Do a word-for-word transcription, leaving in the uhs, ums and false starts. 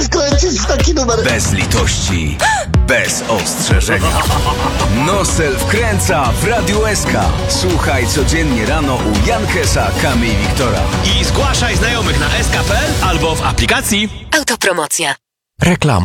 wkręcić w taki numer. Bez litości, bez ostrzeżenia. Nosel wkręca w Radiu S K. Słuchaj codziennie rano u Jankesa, Kamy i Wiktora. I zgłaszaj znajomych na s k kropka p l albo w aplikacji. Autopromocja. Reklama.